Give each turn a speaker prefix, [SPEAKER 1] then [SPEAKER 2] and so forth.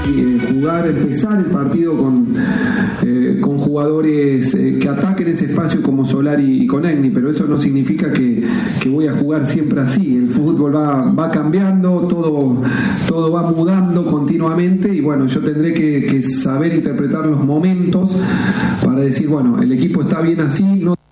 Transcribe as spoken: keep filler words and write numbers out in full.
[SPEAKER 1] eh, jugar, empezar el partido con, eh, con jugadores eh, que ataquen ese espacio como Solari y Konechny, pero eso no significa que, que voy a jugar siempre así. El fútbol va, va cambiando, todo, todo va mudando continuamente y bueno, yo tendré que, que saber interpretar los momentos para decir, bueno, el equipo está bien así, no